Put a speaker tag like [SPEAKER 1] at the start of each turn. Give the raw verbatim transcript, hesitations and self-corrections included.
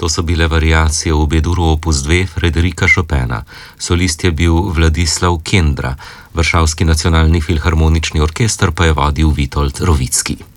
[SPEAKER 1] To so bile variacije v B-duru opus dve Frederika Chopina. Solist je bil Vladislav Kendra, Varšavski nacionalni filharmonični orkester pa je vodil Witold Rovicki.